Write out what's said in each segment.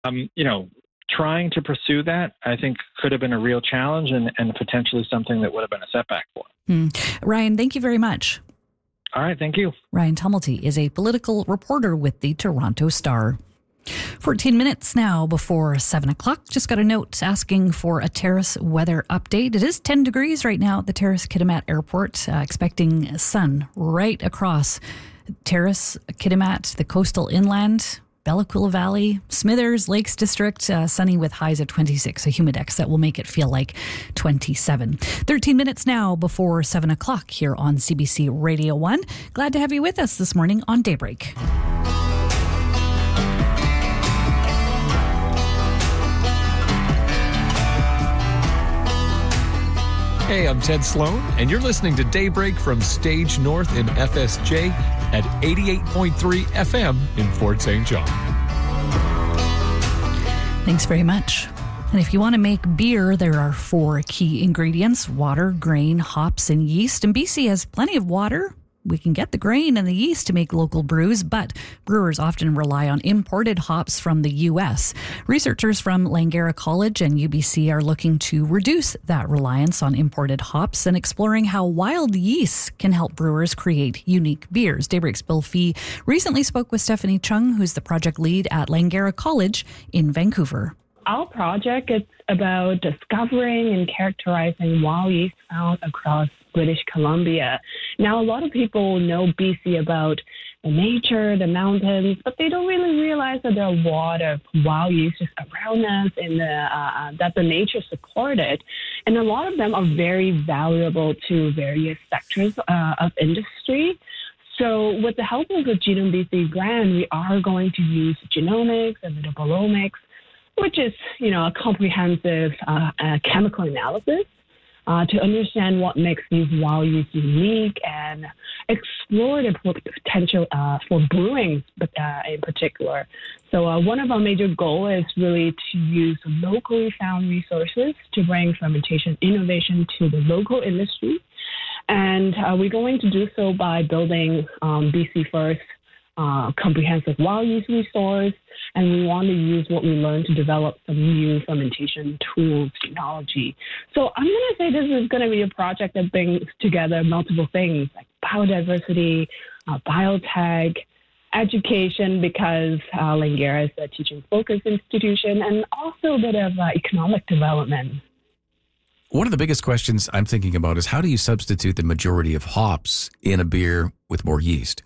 Trying to pursue that, I think, could have been a real challenge and potentially something that would have been a setback for him. Ryan, thank you very much. All right, thank you. Ryan Tumulty is a political reporter with the Toronto Star. 14 minutes now before 7 o'clock. Just got a note asking for a Terrace weather update. It is 10 degrees right now at the Terrace Kitimat Airport. Expecting sun right across Terrace, Kitimat, the coastal inland, Bella Coola Valley, Smithers, Lakes District, sunny with highs of 26, a humidex that will make it feel like 27. 13 minutes now before 7 o'clock here on CBC Radio 1. Glad to have you with us this morning on Daybreak. Hey, I'm Ted Sloan, and you're listening to Daybreak from Stage North in FSJ at 88.3 FM in Fort St. John. Thanks very much. And if you want to make beer, there are 4 key ingredients: water, grain, hops, and yeast. And BC has plenty of water. We can get the grain and the yeast to make local brews, but brewers often rely on imported hops from the U.S. Researchers from Langara College and UBC are looking to reduce that reliance on imported hops and exploring how wild yeast can help brewers create unique beers. Daybreak's Bill Fee recently spoke with Stephanie Chung, who's the project lead at Langara College in Vancouver. Our project is about discovering and characterizing wild yeast found across British Columbia. Now, a lot of people know BC about the nature, the mountains, but they don't really realize that there are a lot of wild yeast just around us and that the nature supported. And a lot of them are very valuable to various sectors of industry. So with the help of the Genome BC grant, we are going to use genomics and metabolomics, which is, a comprehensive chemical analysis to understand what makes these wild yeast unique and explore the potential for brewing in particular. So one of our major goals is really to use locally found resources to bring fermentation innovation to the local industry. And we're going to do so by building BC First comprehensive wild yeast resource, and we want to use what we learned to develop some new fermentation tools, technology. So I'm going to say this is going to be a project that brings together multiple things like biodiversity, biotech, education, because Langara is a teaching-focused institution, and also a bit of economic development. One of the biggest questions I'm thinking about is how do you substitute the majority of hops in a beer with more yeast?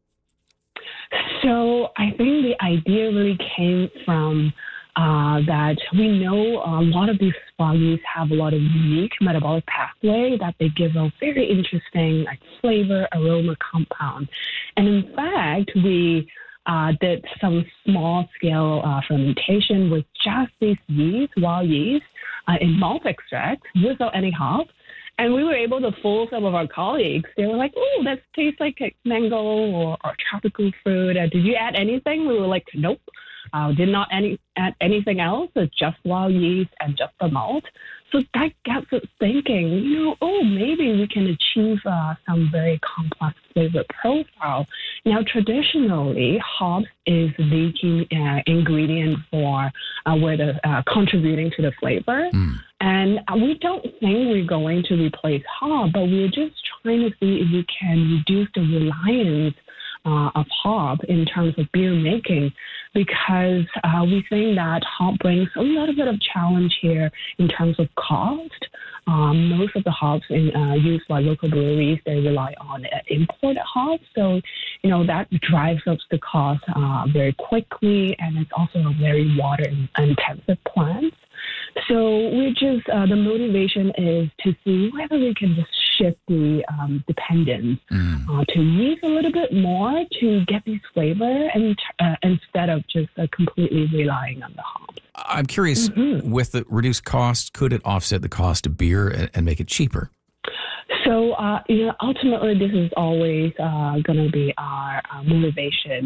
So I think the idea really came from that we know a lot of these wild yeast have a lot of unique metabolic pathway that they give a very interesting flavor, aroma compound. And in fact, we did some small-scale fermentation with just these yeast, wild yeast, in malt extract without any hop. And we were able to fool some of our colleagues. They were like, "Oh, that tastes like a mango or tropical fruit. Did you add anything?" We were like, "Nope, did not add anything else. It's just wild yeast and just the malt." So that got us thinking, maybe we can achieve some very complex flavor profile. Now, traditionally, hops is the key ingredient for contributing to the flavor. And we don't think we're going to replace hop, but we're just trying to see if we can reduce the reliance of hop in terms of beer making, because we think that hop brings a little bit of challenge here in terms of cost. Most of the hops used by local breweries, they rely on imported hops. So, that drives up the cost very quickly, and it's also a very water-intensive plant. So the motivation is to see whether we can just shift the dependence to yeast a little bit more to get these flavor and instead of just completely relying on the hop. I'm curious, with the reduced cost, could it offset the cost of beer and make it cheaper? So, ultimately, this is always going to be our motivation.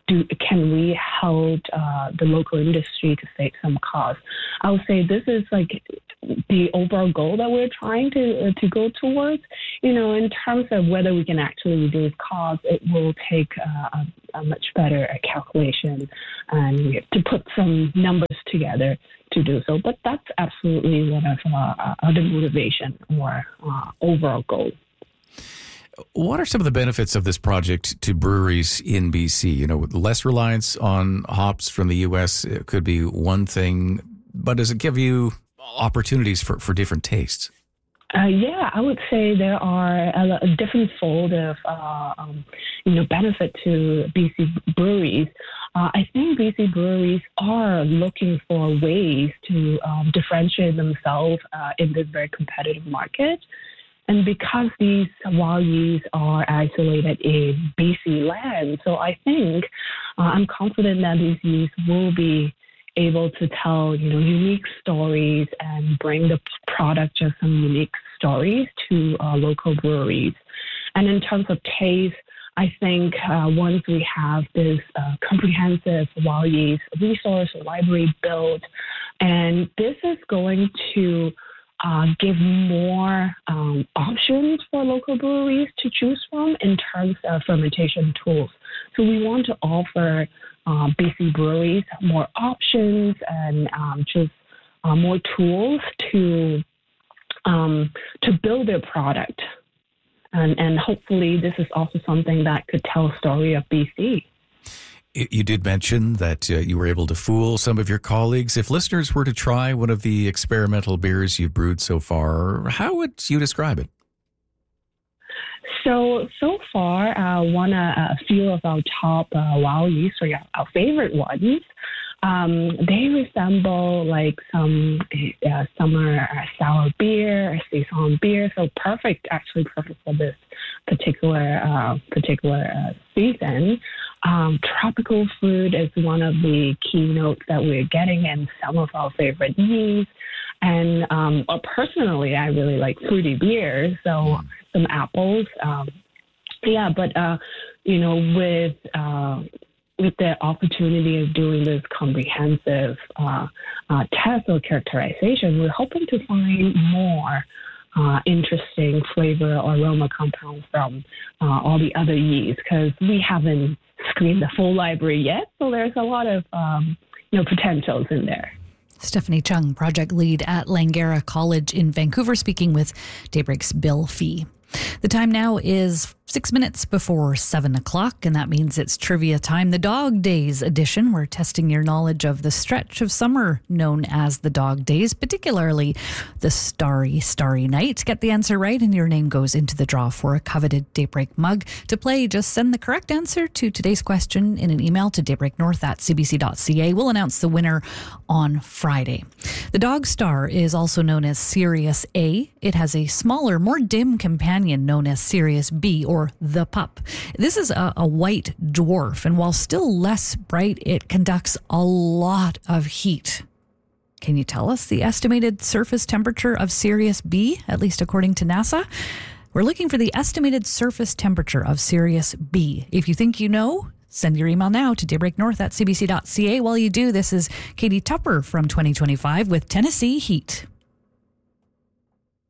can we help the local industry to save some costs? I would say this is like the overall goal that we're trying to go towards. In terms of whether we can actually reduce costs, it will take a much better calculation, and we have to put some numbers together to do so. But that's absolutely one of the motivation or overall goal. What are some of the benefits of this project to breweries in BC? Less reliance on hops from the U.S. could be one thing, but does it give you opportunities for different tastes? Yeah, I would say there are a different fold of benefit to BC breweries. I think BC breweries are looking for ways to differentiate themselves in this very competitive market. And because these wild yeasts are isolated in BC land, so I think I'm confident that these yeasts will be able to tell, unique stories and bring the product just some unique stories to local breweries. And in terms of taste, I think once we have this comprehensive wild yeast resource or library built, and this is going to give more options for local breweries to choose from in terms of fermentation tools. So we want to offer BC breweries more options and just more tools to build their product. And hopefully this is also something that could tell a story of BC. You did mention that you were able to fool some of your colleagues. If listeners were to try one of the experimental beers you've brewed so far, how would you describe it? So far, a few of our top wild yeast, or our favorite ones, they resemble like some summer sour beer, or saison beer. So perfect for this particular season. Tropical fruit is one of the keynotes that we're getting in some of our favorite yeasts. And personally, I really like fruity beers, so some apples. With the opportunity of doing this comprehensive test or characterization, we're hoping to find more interesting flavor or aroma compounds from all the other yeasts, because we haven't screened the full library yet, so there's a lot of potentials in there. Stephanie Chung, project lead at Langara College in Vancouver, speaking with Daybreak's Bill Fee. The time now is 6 minutes before 7 o'clock, and that means it's trivia time, the Dog Days edition. We're testing your knowledge of the stretch of summer known as the Dog Days, particularly the Starry Night. Get the answer right, and your name goes into the draw for a coveted Daybreak mug. To play, just send the correct answer to today's question in an email to daybreaknorth@cbc.ca. We'll announce the winner on Friday. The Dog Star is also known as Sirius A. It has a smaller, more dim companion known as Sirius B, or the Pup. This is a white dwarf, and while still less bright, it conducts a lot of heat. Can you tell us the estimated surface temperature of Sirius B, at least according to NASA? We're looking for the estimated surface temperature of Sirius B. If you think you know, send your email now to daybreaknorth@cbc.ca. While you do, this is Katie Tupper from 2025 with Tennessee Heat.